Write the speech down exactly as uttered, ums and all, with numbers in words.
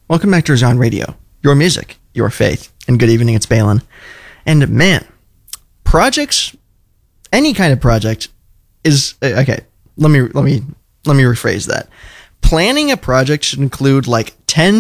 Welcome back to Zone Radio, your music, your faith, and good evening, it's Balin. And man, projects, any kind of project is, okay, let me, let me, let me rephrase that. Planning a project should include like ten